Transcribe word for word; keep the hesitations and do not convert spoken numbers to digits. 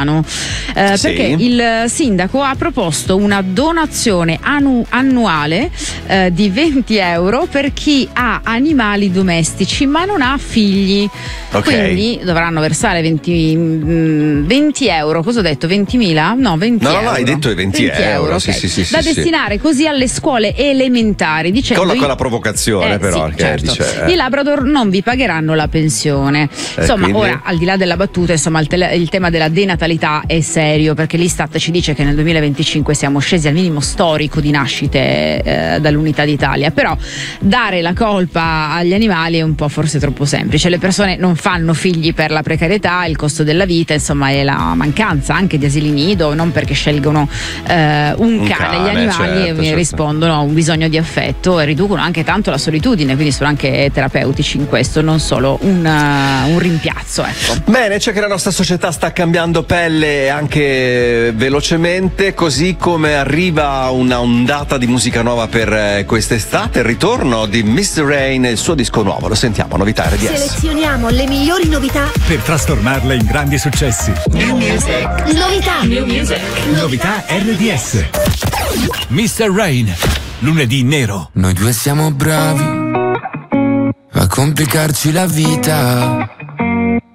Milano, eh, Sì. perché il sindaco ha proposto una donazione annu- annuale eh, di venti euro per chi ha animali domestici ma non ha figli. Ok. Quindi dovranno versare venti, mm, venti euro. Cosa ho detto? ventimila? No, venti No, no, euro. no, hai detto venti euro, ok. sì, sì, sì, da sì, destinare così alle scuole elementari, dicendo Con la, i- con la provocazione, Eh, però, sì, che certo. dice. eh. I Labrador non vi pagheranno la pensione. Insomma, quindi? ora, al di là della battuta, insomma, il, tele- il tema della denatalità è serio, perché l'Istat ci dice che nel duemilaventicinque siamo scesi al minimo storico di nascite eh, dall'unità d'Italia. Però dare la colpa agli animali è un po' forse troppo semplice. Le persone non fanno figli per la precarietà, il costo della vita, insomma, e la mancanza anche di asili nido, non perché scelgono eh, un, Un cane. cane, Gli animali certo, mi certo. rispondono a un bisogno di affetto e riducono anche tanto la solitudine, quindi sono anche terapeutici in questo, non solo un, uh, un rimpiazzo, ecco. Bene, c'è che la nostra società sta cambiando pelle anche velocemente, così come arriva una ondata di musica nuova per eh, quest'estate, il ritorno di mister Rain e il suo disco nuovo. Lo sentiamo, novità R D S. Selezioniamo le migliori novità. Per trasformarle in grandi successi. New music. Novità. New music. Novità R D S. mister Rain, lunedì nero. Noi due siamo bravi a complicarci la vita.